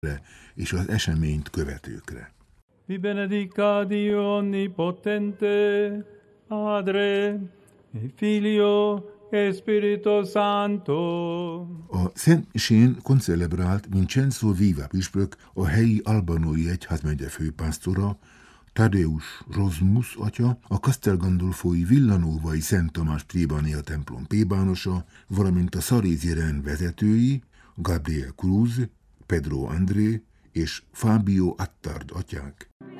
és az eseményt követőkre. Vi benedica Dio Onnipotente, Padre, e Figlio, e Spirito Santo. A Szent Misén koncelebrált Vincenzo Viva püspök, a helyi albanói egyházmegye főpásztora, Tadeusz Rozmus atya, a Castel Gandolfói Villanovai Szent Tamás plébánia templom plébánosa, valamint a Szarézi rend vezetői, Gabriel Cruz, Pedro André és Fábio Attard atyák.